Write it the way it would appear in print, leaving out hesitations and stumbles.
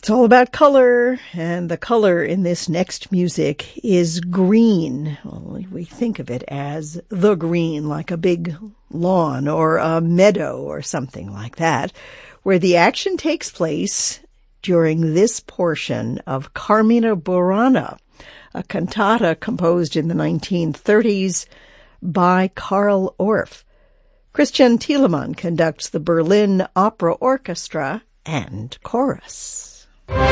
It's all about color, and the color in this next music is green. Well, we think of it as the green, like a big lawn or a meadow or something like that, where the action takes place during this portion of Carmina Burana, a cantata composed in the 1930s by Carl Orff. Christian Thielemann conducts the Berlin Opera Orchestra and chorus.